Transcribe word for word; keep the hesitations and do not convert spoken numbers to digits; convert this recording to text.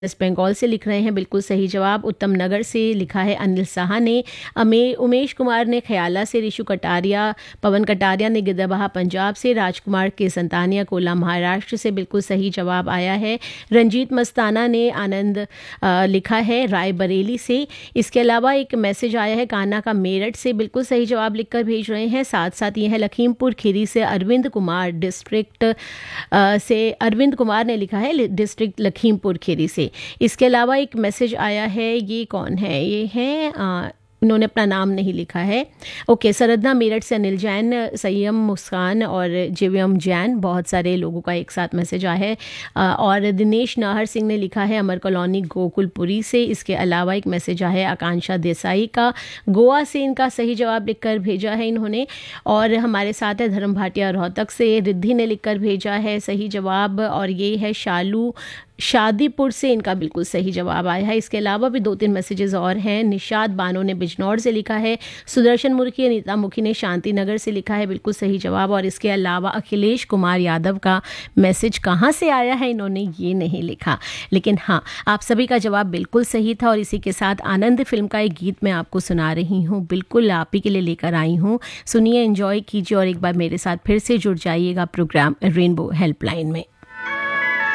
Waste Bengal से लिख रहे हैं बिल्कुल सही जवाब। उत्तम नगर से लिखा है अनिल साहा ने। अमे उमेश कुमार ने ख्याला से, रिशु कटारिया पवन कटारिया ने गिद्धबहा पंजाब से, राजकुमार के संतानिया कोला महाराष्ट्र से बिल्कुल सही जवाब आया है। रंजीत मस्ताना ने आनंद आ, लिखा है रायबरेली से। इसके अलावा एक मैसेज आया है कान्हा का मेरठ से, बिल्कुल सही जवाब लिखकर भेज रहे हैं। साथ साथ ये है लखीमपुर खीरी से अरविंद कुमार डिस्ट्रिक्ट से, अरविंद कुमार ने लिखा है डिस्ट्रिक्ट लखीमपुर खीरी से। इसके अलावा एक मैसेज आया है, ये कौन है, ये है आ, इन्होंने अपना नाम नहीं लिखा है। ओके, सरदना मेरठ से अनिल जैन, सैयम मुस्कान और जिव्यम जैन, बहुत सारे लोगों का एक साथ मैसेज आया है। और दिनेश नाहर सिंह ने लिखा है अमर कॉलोनी गोकुलपुरी से। इसके अलावा एक मैसेज आया है आकांक्षा देसाई का, गोवा से इनका सही जवाब लिखकर भेजा है इन्होंने। और हमारे साथ है धर्म भाटिया रोहतक से, रिद्धि ने लिखकर भेजा है सही जवाब। और ये है शालू शादीपुर से, इनका बिल्कुल सही जवाब आया है। इसके अलावा भी दो तीन मैसेजेस और हैं। निशाद बानो ने बिजनौर से लिखा है, सुदर्शन मुर्खी अनीता मुखी ने शांति नगर से लिखा है बिल्कुल सही जवाब। और इसके अलावा अखिलेश कुमार यादव का मैसेज कहाँ से आया है इन्होंने ये नहीं लिखा, लेकिन हाँ आप सभी का जवाब बिल्कुल सही था। और इसी के साथ आनंद फिल्म का एक गीत मैं आपको सुना रही हूँ, बिल्कुल आप ही के लिए लेकर आई हूँ। सुनिए, एंजॉय कीजिए और एक बार मेरे साथ फिर से जुड़ जाइएगा प्रोग्राम रेनबो हेल्पलाइन में।